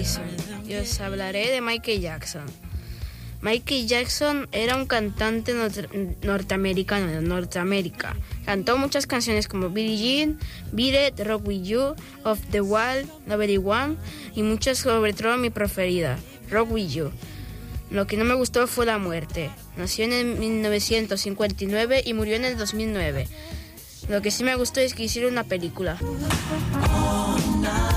Jason y os hablaré de Michael Jackson. Michael Jackson era un cantante norteamericano de Norteamérica. Cantó muchas canciones como Billie Jean, Beat It, Rock With You, Off The Wall, Nobody One y muchas, sobre todo mi preferida, Rock With You. Lo que no me gustó fue la muerte. Nació en el 1959 y murió en el 2009. Lo que sí me gustó es que hicieron una película.